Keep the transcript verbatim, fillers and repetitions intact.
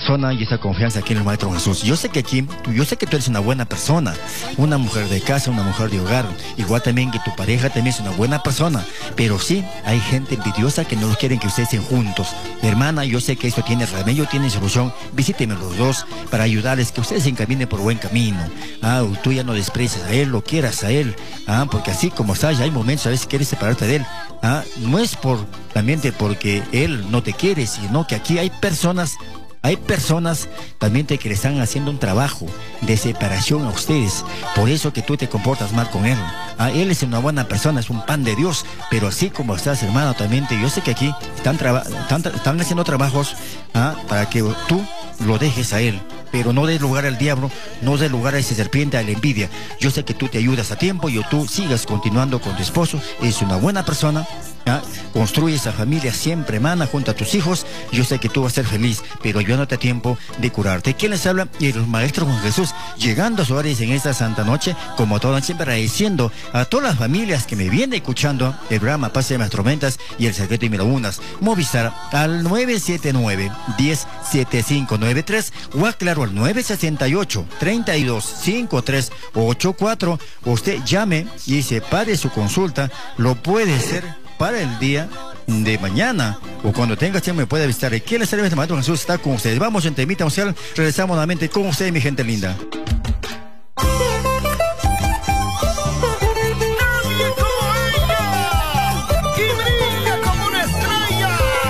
persona y esa confianza aquí en el Maestro Jesús. Yo sé que aquí, yo sé que tú eres una buena persona, una mujer de casa, una mujer de hogar, igual también que tu pareja también es una buena persona, pero sí, hay gente envidiosa que no quieren que ustedes estén juntos. Hermana, yo sé que esto tiene remedio, tiene solución, visíteme los dos para ayudarles, que ustedes se encaminen por buen camino. Ah, tú ya no desprecias a él, lo quieras a él, ah, porque así como estás, ya hay momentos a veces quieres separarte de él. Ah, no es por, también de porque él no te quiere, sino que aquí hay personas, hay personas también te que le están haciendo un trabajo de separación a ustedes. Por eso que tú te comportas mal con él. Ah, él es una buena persona, es un pan de Dios, pero así como estás, hermano, también te, yo sé que aquí están, están, están haciendo trabajos, ah, para que tú lo dejes a él, pero no des lugar al diablo, no des lugar a esa serpiente, a la envidia. Yo sé que tú te ayudas a tiempo y tú sigas continuando con tu esposo, es una buena persona, ¿ah? Construye esa familia siempre, hermana, junto a tus hijos. Yo sé que tú vas a ser feliz, pero ayudándote a tiempo de curarte. ¿Quién les habla? Y el Maestro Juan Jesús, llegando a sus hogares en esta santa noche, como todas siempre agradeciendo a todas las familias que me vienen escuchando el programa Pase de las Tormentas y el Secreto y Milagunas. Movistar al nueve siete nueve, uno cero siete cinco nueve tres o aclaro al nueve sesenta y ocho, treinta y dos, cincuenta y tres ochenta y cuatro. Usted llame y separe su consulta. Lo puede hacer para el día de mañana o cuando tenga tiempo me puede visitar. ¿Qué les sirve este Maestro Jesús? Está con ustedes. Vamos en temita musical. Regresamos nuevamente con ustedes, mi gente linda.